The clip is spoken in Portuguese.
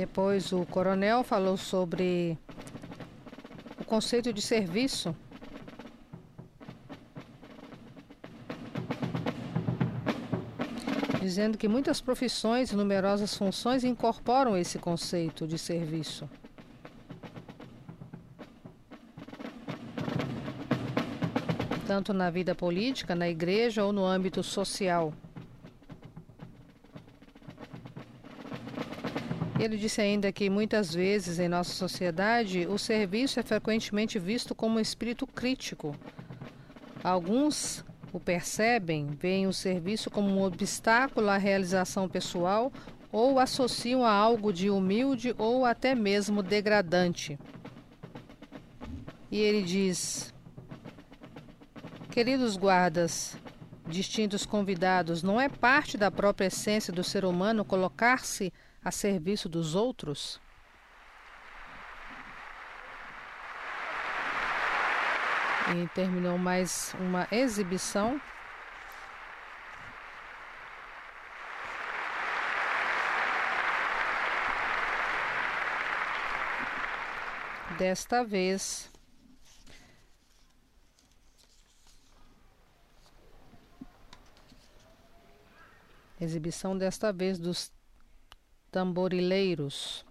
Depois o coronel falou sobre o conceito de serviço. Dizendo que muitas profissões e numerosas funções incorporam esse conceito de serviço. Tanto na vida política, na igreja ou no âmbito social. Ele disse ainda que muitas vezes em nossa sociedade o serviço é frequentemente visto como um espírito crítico. Alguns o percebem, veem o serviço como um obstáculo à realização pessoal ou associam a algo de humilde ou até mesmo degradante. E ele diz: queridos guardas, distintos convidados, não é parte da própria essência do ser humano colocar-se a serviço dos outros? E terminou mais uma exibição. Desta vez, dos tamborileiros.